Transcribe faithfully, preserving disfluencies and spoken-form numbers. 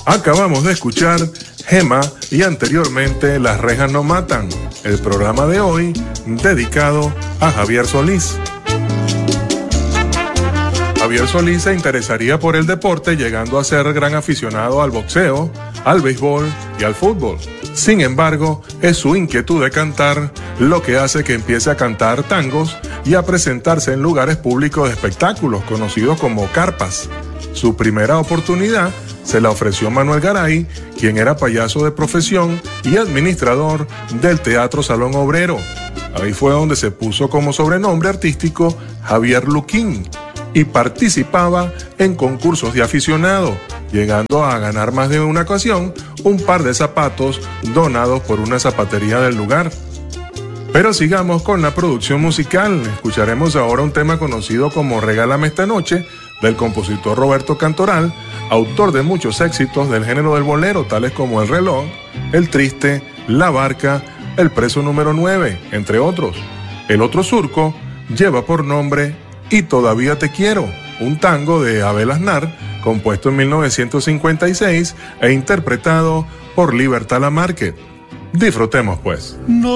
Acabamos de escuchar Gema y anteriormente Las rejas no matan, el programa de hoy dedicado a Javier Solís. Javier Solís se interesaría por el deporte, llegando a ser gran aficionado al boxeo, al béisbol y al fútbol. Sin embargo, es su inquietud de cantar lo que hace que empiece a cantar tangos y a presentarse en lugares públicos de espectáculos conocidos como carpas. Su primera oportunidad se la ofreció Manuel Garay, quien era payaso de profesión y administrador del Teatro Salón Obrero. Ahí fue donde se puso como sobrenombre artístico Javier Luquín y participaba en concursos de aficionado, llegando a ganar más de una ocasión un par de zapatos donados por una zapatería del lugar. Pero sigamos con la producción musical. Escucharemos ahora un tema conocido como Regálame esta noche, del compositor Roberto Cantoral, autor de muchos éxitos del género del bolero, tales como El reloj, El triste, La barca, El preso número nueve, entre otros. El otro surco lleva por nombre Y todavía te quiero, un tango de Abel Aznar, compuesto en mil novecientos cincuenta y seis e interpretado por Libertad Lamarque. Disfrutemos pues. No.